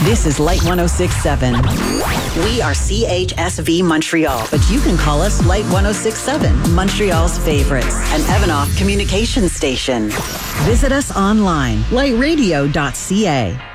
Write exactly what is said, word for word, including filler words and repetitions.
This is Light one oh six point seven. We are C H S V Montreal, but you can call us Light one oh six point seven, Montreal's favorites, an Evanoff communication station. Visit us online, light radio dot c a.